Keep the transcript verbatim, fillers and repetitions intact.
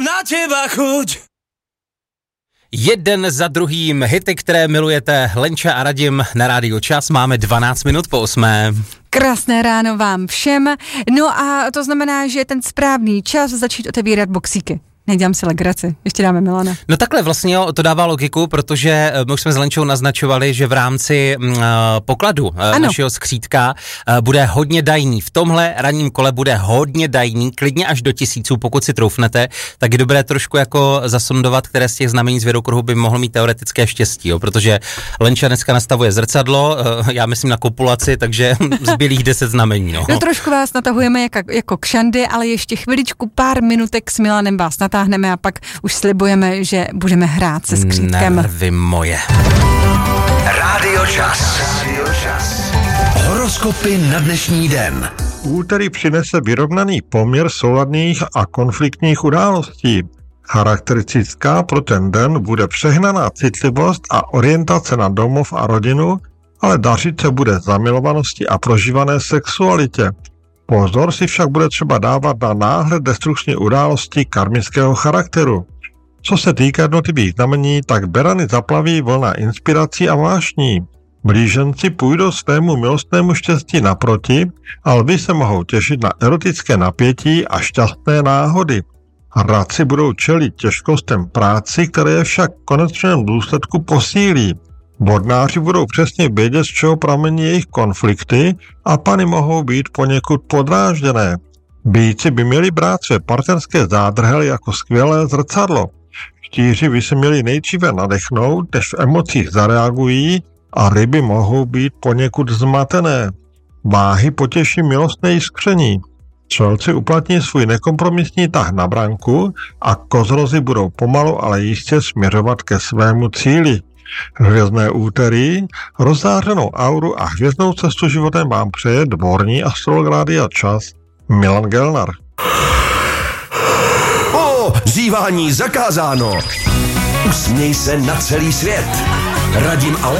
na teba chuť. Jeden za druhým hity, které milujete. Lenča a Radim na Rádiu Čas. Máme dvanáct minut po osmé. Krásné ráno vám všem. No a to znamená, že je ten správný čas začít otevírat boxíky. Nedělám si legraci, ještě dáme Milana. No takhle vlastně jo, to dává logiku, protože my už jsme s Lenčou naznačovali, že v rámci uh, pokladu uh, našeho skřítka uh, bude hodně dajný. V tomhle ranním kole bude hodně dajný, klidně až do tisíců, pokud si troufnete, tak je dobré trošku jako zasondovat, které z těch znamení zvěrokruhu by mohlo mít teoretické štěstí, jo, protože Lenča dneska nastavuje zrcadlo, uh, já myslím na kopulaci, takže zbylých deset znamení. No. no trošku vás natahujeme jako, jako kšandy, ale ještě chviličku, pár minutek s Milanem vás natáhneme a pak už slibujeme, že budeme hrát se skřítkem. Nervy moje. Rádio Čas. Horoskopy na dnešní den. Úterý přinese vyrovnaný poměr souladných a konfliktních událostí. Charakteristická pro ten den bude přehnaná citlivost a orientace na domov a rodinu, ale dařit se bude zamilovanosti a prožívané sexualitě. Pozor si však bude třeba dávat na náhle destrukční události karmického charakteru. Co se týká jednotlivých znamení, tak berany zaplaví vlna inspirací a vášní. Blíženci půjdou svému milostnému štěstí naproti, ale vy se mohou těšit na erotické napětí a šťastné náhody. Radci budou čelit těžkostem práci, které je však v konečném důsledku posílí. Bodnáři budou přesně vědět, z čeho pramení jejich konflikty a pany mohou být poněkud podrážděné. Býci by měli brát své partnerské zádrhely jako skvělé zrcadlo. Štíři by se měli nejdříve nadechnout, než v emocích zareagují a ryby mohou být poněkud zmatené. Váhy potěší milostné jiskření. Střelci uplatní svůj nekompromisní tah na branku a kozrozy budou pomalu, ale jistě směřovat ke svému cíli. Hvězdné úterý, rozzářenou auru a hvězdnou cestu životem vám přeje dvorní astrolog Rádia Čas Milan Gelnar. O, zívání zakázáno. Usměj se na celý svět. Radim ale